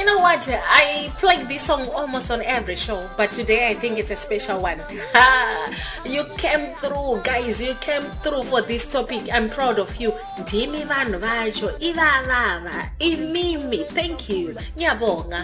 you know what? I play this song almost on every show, but today I think it's a special one. You came through, guys. You came through for this topic. I'm proud of you. Ndimi vanhu vacho, ivavava, imimi. Thank you. Ngiyabonga.